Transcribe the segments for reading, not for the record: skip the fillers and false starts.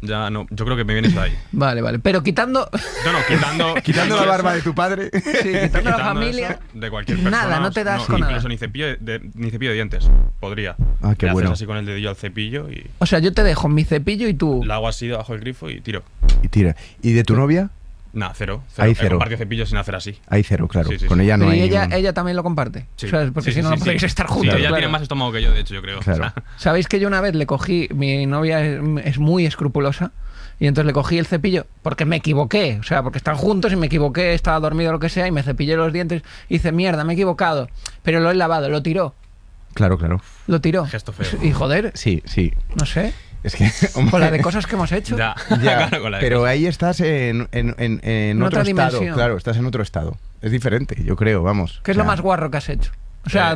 ya no. Yo creo que me viene eso de ahí. Vale, pero quitando... No, quitando la barba de tu padre. Sí, quitando la familia... Eso, de cualquier persona. Nada, no te das con nada. Incluso ni cepillo de dientes. Podría. Ah, qué Le bueno. haces así con el dedillo al cepillo y... O sea, yo te dejo mi cepillo y tú... La hago así debajo del grifo y tiro. Y tira. ¿Y de tu novia? Nah, cero. Ahí He cero. compartido cepillo sin hacer así. Hay cero, claro. Sí, sí, con sí. ella no Pero hay... ¿y ella también lo comparte? Sí. O sea, porque Sí, si no, sí, no podéis sí. estar Sí, juntos. ella claro. tiene más estómago que yo, de hecho, yo creo. Claro. O sea, ¿Sabéis que yo una vez le cogí... Mi novia es muy escrupulosa. Y entonces le cogí el cepillo porque me equivoqué. O sea, porque están juntos y me equivoqué, estaba dormido o lo que sea, y me cepillé los dientes y hice, mierda, me he equivocado. Pero lo he lavado, lo tiró. Claro, claro. Lo tiró. Gesto feo. Y joder, Sí. no sé. Es que, hombre, Con la de cosas que hemos hecho. ya. ya, Claro, con la de pero cosas. ahí estás en otro otra estado. dimensión. Claro, estás en otro estado. Es diferente, yo creo, vamos. ¿Qué es lo más guarro que has hecho? O sea,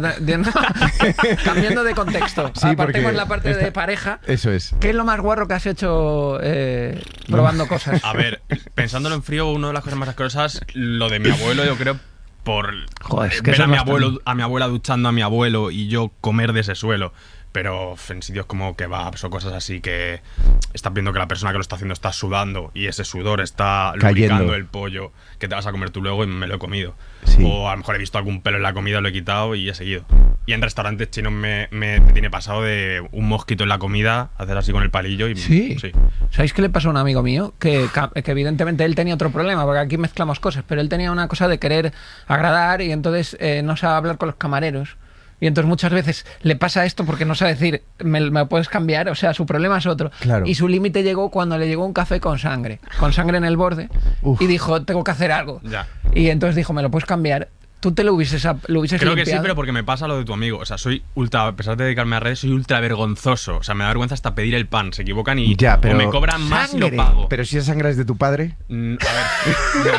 cambiando de contexto. Sí, Apartemos porque la parte esta- de pareja. Eso es. ¿Qué es lo más guarro que has hecho probando cosas? A ver, pensándolo en frío, una de las cosas más asquerosas, lo de mi abuelo, yo creo, por Joder, es que ver eso a es mi bastante. abuelo, a mi abuela duchando a mi abuelo y yo comer de ese suelo. Pero en sitios como kebabs o cosas así que estás viendo que la persona que lo está haciendo está sudando y ese sudor está Cayendo. lubricando el pollo que te vas a comer tú luego y me lo he comido. Sí. O a lo mejor he visto algún pelo en la comida, lo he quitado y he seguido. Y en restaurantes chinos me tiene pasado de un mosquito en la comida, hacer así con el palillo y... Sí. ¿Sabéis qué le pasó a un amigo mío? Que evidentemente él tenía otro problema, porque aquí mezclamos cosas, pero él tenía una cosa de querer agradar y entonces no sabe hablar con los camareros. Y entonces muchas veces le pasa esto porque no sabe decir, me puedes cambiar, o sea, su problema es otro. Claro. Y su límite llegó cuando le llegó un café con sangre en el borde, Uf. y dijo, tengo que hacer algo. Ya. Y entonces dijo, ¿me lo puedes cambiar? ¿Tú te lo hubieses Creo que sí, limpiado? pero porque me pasa lo de tu amigo. O sea, soy ultra, a pesar de dedicarme a redes, soy ultra vergonzoso. O sea, me da vergüenza hasta pedir el pan. Se equivocan y Ya, pero- o me cobran más y lo ¡Sangre! pago. Pero si esa sangre es de tu padre. A ver, no,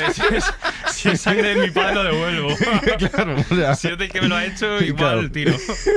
si es sangre de mi padre lo devuelvo. Claro, o sea, Si es del que me lo ha hecho, igual Claro. tiro.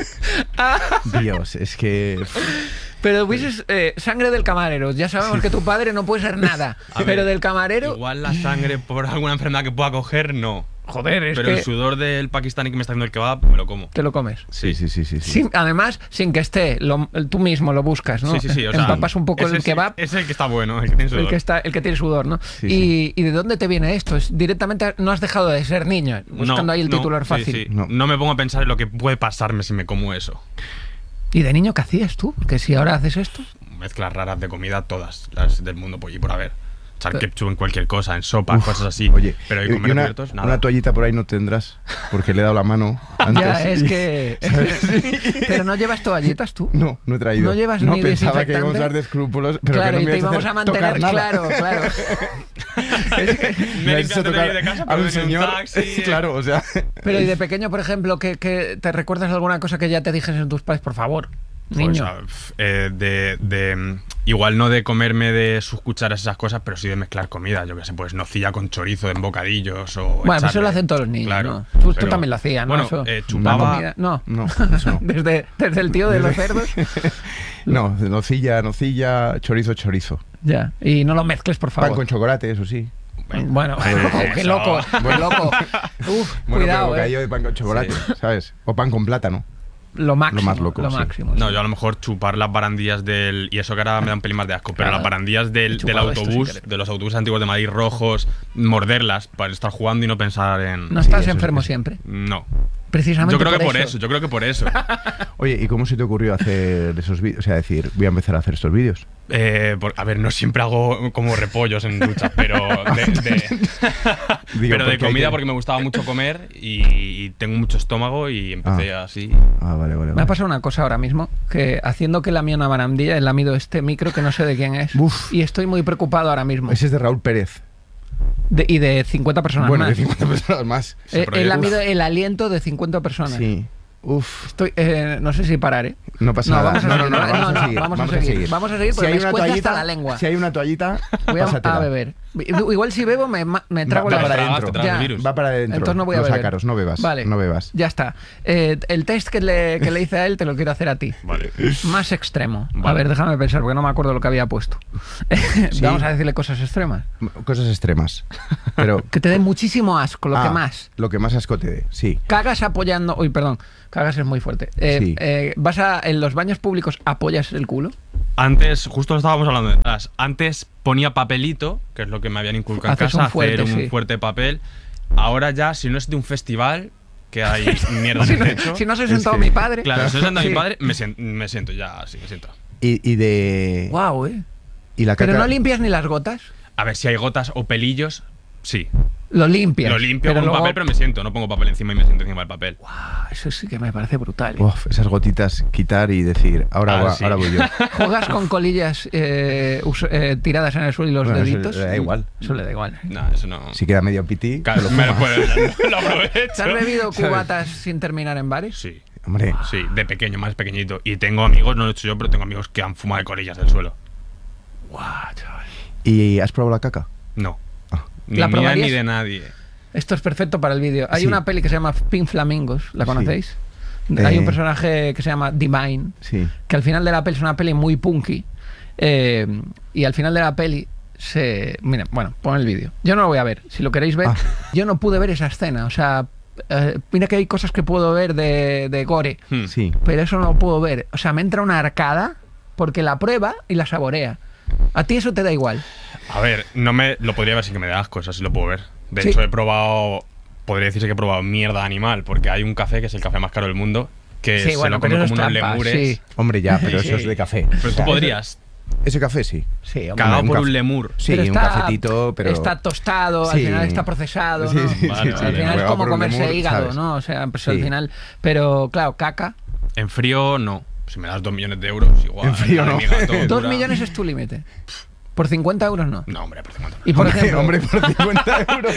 Dios, es que. Pero hubieses sangre del camarero. Ya sabemos que tu padre no puede ser nada. A ver, Pero del camarero... Igual la sangre por alguna enfermedad que pueda coger, no. Joder, es Pero que el sudor del pakistaní que me está haciendo el kebab, me lo como. te lo comes. Sí. Además, sin que esté, tú mismo lo buscas, ¿no? Sí, o sea, empapas un poco ese el kebab, Es el que está bueno, el que tiene sudor. el que tiene sudor, ¿no? Sí, ¿Y de dónde te viene esto? Es directamente, no has dejado de ser niño, buscando ahí el titular sí, fácil. sí. No. No me pongo a pensar en lo que puede pasarme si me como eso. ¿Y de niño qué hacías tú? Porque si ahora haces esto... Mezclas raras de comida, todas las del mundo por haber. Echar ketchup en cualquier cosa, en sopa, cosas así. Oye, pero hay y que comer una, cubiertos, nada. una toallita por ahí no tendrás, porque le he dado la mano antes. Ya, es que... Pero no llevas toallitas tú. No he traído. No llevas ni pensaba que íbamos a desinfectante. hablar de escrúpulos, pero Claro, que y no me te ibas íbamos a hacer tocar mantener... nada. Claro. Es que- Me he has hecho limpiado antes de tocar ir de casa, a pero un venía un señor. taxi, Claro, o sea. Pero y de pequeño, por ejemplo, que te recuerdas de alguna cosa que ya te dijesen tus padres, por favor, niño. Pues, igual no de comerme de sus cucharas esas cosas, pero sí de mezclar comida. Yo qué sé, pues nocilla con chorizo en bocadillos o... Bueno, pues eso echarle- lo hacen todos los niños, claro, ¿no? Tú pero- también lo hacías, ¿no? Bueno, Eso, chupaba... la comida- No, No, eso no. desde el tío de los cerdos. No, nocilla, chorizo. Ya, y no lo mezcles, por Pan favor. con chocolate, eso sí. Bueno, qué eso. loco, qué loco. Uf, Bueno, cuidado, pero bocadillo de pan con chocolate, ¿sabes? O pan con plátano. Lo máximo, Lo más loco, lo sí. máximo. No, yo a lo mejor chupar las barandillas del... Y eso que ahora me da un pelín más de asco, pero Claro. las barandillas del chupado esto autobús, sin querer. de los autobuses antiguos de Madrid rojos, morderlas para estar jugando y no pensar en... No estás eso es- enfermo eso. siempre. No. Precisamente Yo creo que por eso, yo creo que por eso. Oye, ¿y cómo se te ocurrió hacer esos vídeos? O sea, decir, voy a empezar a hacer estos vídeos. A ver, no siempre hago como repollos en duchas, pero Digo, pero de porque hay comida que- porque me gustaba mucho comer y tengo mucho estómago y empecé así. Ah, vale. Me ha pasado una cosa ahora mismo, que haciendo que la mía una barandilla, he lamido este micro que no sé de quién es. Uf. Y estoy muy preocupado ahora mismo. Ese es de Raúl Pérez. Y de 50 personas Bueno, más. de 50 personas más. He lamido el aliento de 50 personas. Sí. Uf. Estoy, no sé si parar, ¿eh? No pasa No, nada. vamos a seguir. Vamos a seguir. Vamos a seguir. Vamos a seguir Si porque hay me una escuece toallita, hasta la lengua. Si hay una toallita, Voy a pásatela. beber. Igual si bebo me trago Va la... para Te adentro. tragas Ya. el virus. Va para adentro. Entonces no voy a Los beber. ácaros, no bebas. Vale. No bebas. Ya está. El test que le hice a él te lo quiero hacer a ti. Vale. Más extremo. A Vale. ver, déjame pensar porque no me acuerdo lo que había puesto. Vamos a decirle cosas extremas. Cosas extremas. Pero Que te dé muchísimo asco, lo que más. Lo que más asco te dé, sí. Cagas apoyando... Uy, perdón. Cagas es muy fuerte. Sí. ¿Vas en los baños públicos apoyas el culo? Antes, justo lo estábamos hablando detrás, antes ponía papelito, que es lo que me habían inculcado en Haces casa, un fuerte, hacer un sí. fuerte papel. Ahora ya, si no es de un festival, que hay mierda Si en no, el techo. si no se Es sentó que- mi padre. Claro, si no es de Sí. mi padre, me siento ya, así me siento. Y de. Guau, Y la Pero caca. no limpias ni las gotas. A ver, si hay gotas o pelillos, sí. Lo limpias. Lo limpio pero con un luego- papel, pero me siento. No pongo papel encima y me siento encima del papel. Ah, eso sí que me parece brutal. Uf, esas gotitas quitar y decir, Sí. ahora voy yo. ¿Juegas con colillas tiradas en el suelo y los Bueno, eso deditos? le da igual. Eso le da igual. No, eso no. Si queda medio piti, Claro, te lo me lo, fumas. lo aprovecho. ¿Te has bebido cubatas sin terminar en bares? Sí. Hombre, Sí, de pequeño, más pequeñito. Y tengo amigos, no lo he hecho yo, pero tengo amigos que han fumado de colillas del suelo. Guau, chaval. ¿y has probado la caca? No. Ah. Ni ¿La mía probarías? ni de nadie. Esto es perfecto para el vídeo. Hay Sí. una peli que se llama Pink Flamingos, ¿la Sí. conocéis? Hay un Eh. personaje que se llama Divine, Sí. que al final de la peli es una peli muy punky. Y al final de la peli se... Mira, bueno, pon el vídeo. Yo no lo voy a ver. Si lo queréis ver, Ah. yo no pude ver esa escena. O sea, mira que hay cosas que puedo ver de gore, Sí. pero eso no lo puedo ver. O sea, me entra una arcada porque la prueba y la saborea. A ti eso te da igual. A ver, no me lo podría ver sin que me dé asco, eso sí lo puedo ver. De Sí. hecho, he probado. Podría decirse que he probado mierda animal, porque hay un café que es el café más caro del mundo, que Sí, se bueno, lo come pero eso como es unos trampa, lemures. sí. Hombre, ya, pero Sí. eso es de café. Pero O tú sea, podrías, Ese café sí. Sí, hombre. cagado un por café. un lemur. Sí, Pero un cafetito, pero. está tostado, al Sí. final está procesado, Sí, ¿no? sí, Vale, sí, vale. Al final es Juega como por un comerse lemur, hígado, ¿sabes? ¿no? O sea, pues Sí. al final... Pero, claro, caca. En frío, no. Si me das 2 millones de euros, igual. En frío, la de no. mi gato 2 dura. millones es tu límite. Por 50 euros no. No, hombre, por 50. Y por Hombre, ejemplo, hombre, por 50 euros.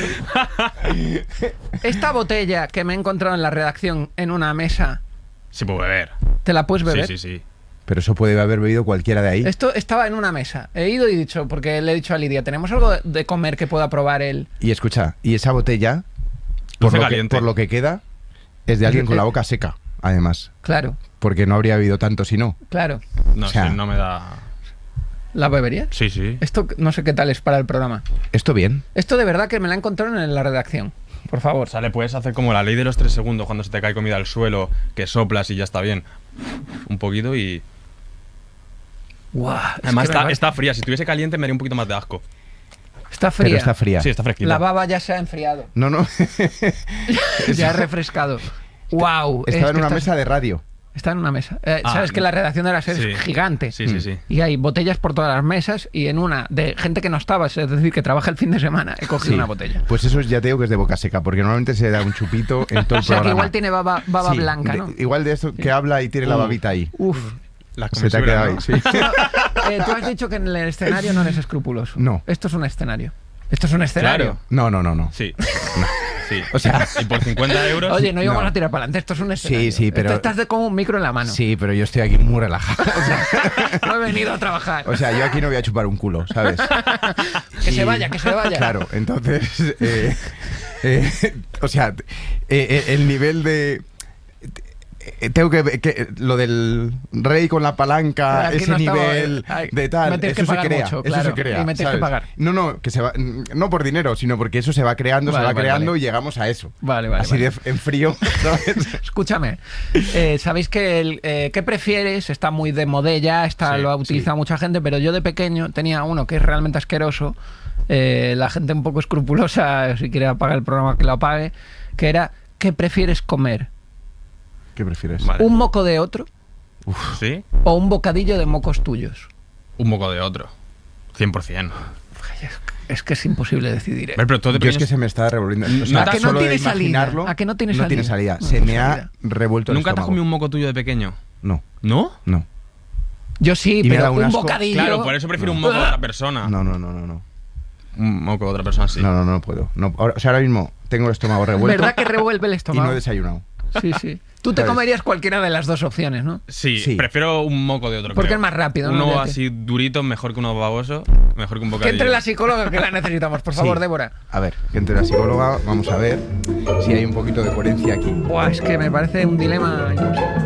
esta botella que me he encontrado en la redacción en una mesa, Sí puedo beber. ¿te la puedes beber? Sí, sí, sí. Pero eso puede haber bebido cualquiera de ahí. Esto estaba en una mesa. He ido y dicho, porque le he dicho a Lidia, ¿tenemos algo de comer que pueda probar él? Y escucha, y esa botella, por Dulce lo, caliente. por lo que queda, es de alguien con la boca seca, además. Claro, Porque no habría bebido tanto si no. claro. No O sea- sé, no me da. ¿La beberías? Sí, sí. Esto no sé qué tal es para el programa. Esto bien. Esto de verdad que me la encontraron en la redacción. Por favor. O sea, le puedes hacer como la ley de los 3 segundos cuando se te cae comida al suelo, que soplas y ya está bien. Un poquito y. Guau, es Además, que me está fría. Si estuviese caliente, me haría un poquito más de asco. está fría. Pero está fría. Sí, está fresquita. La baba ya se ha enfriado. No, no. Ya ha refrescado. Wow. Estaba en una mesa de radio. Está en una mesa. Ah, Sabes que la redacción de la SER sí. es gigante. Sí, sí, sí. Y hay botellas por todas las mesas y en una de gente que no estaba, es decir, que trabaja el fin de semana, he cogido Sí. una botella. Pues eso ya te digo que es de boca seca, porque normalmente se da un chupito en todo el O sea que programa. igual tiene baba Sí, blanca, de- ¿no? Igual de esto que habla y tiene la babita ahí. Uf. La Se te ha quedado ahí, sí. Tú has dicho que en el escenario no eres escrupuloso. No. Esto es un escenario. Esto es un escenario. Claro. No. Sí. Sí. O sea, Y por 50 euros. Oye, no íbamos No. a tirar para adelante, esto es un escenario. sí, pero- Esto estás con un micro en la mano. sí, pero yo estoy aquí muy relajado. No he venido a trabajar. O sea, yo aquí no voy a chupar un culo, ¿sabes? Que se Y- vaya, que se vaya. Claro, entonces, o sea, el nivel de... tengo que lo del rey con la palanca, Aquí ese no estaba- nivel ay, de tal, me tienes que eso se pagar crea, mucho, eso claro, se crea, y me tienes que ¿sabes? pagar. No, que se va, no por dinero, sino porque eso se va creando, Vale, se va vale, creando vale. y llegamos a eso. Vale, vale, Así vale. en frío, ¿sabes? Escúchame, sabéis que ¿qué prefieres? Está muy de modella, Sí, lo ha utilizado mucha gente, pero yo de pequeño tenía uno que es realmente asqueroso. La gente un poco escrupulosa, si quiere apagar el programa que lo apague, que era ¿qué prefieres comer? ¿Qué prefieres? Vale. ¿Un moco de otro Sí. o un bocadillo de mocos tuyos? Un moco de otro. 100%. Es que es imposible decidir. A ver, pero todo de Yo es que pequeños- se me está revolviendo. O ¿A sea, que no solo de tiene salida? imaginarlo, ¿A que no tiene No tiene salida? salida. No Se tiene me salida. ha revuelto el ¿Nunca te has estómago. comido un moco tuyo de pequeño? No, ¿No? no. Yo sí, Y me da pero un un asco. bocadillo. Claro, por eso prefiero un moco de otra persona. No. Un moco de otra persona, sí. No puedo. No, o sea, ahora mismo tengo el estómago revuelto ¿Verdad que revuelve el y estómago? no he desayunado. Sí, sí. Tú te ¿Sabes? comerías cualquiera de las dos opciones, ¿no? Sí, Sí. prefiero un moco de otro. Porque creo. es más rápido, ¿no? Uno Ya te- así durito, mejor que uno baboso, mejor que un Que bocadillo. entre la psicóloga que la necesitamos, por favor, Sí. Débora. A ver, que entre la psicóloga, vamos a ver si hay un poquito de coherencia aquí. Buah, es que me parece un dilema imposible.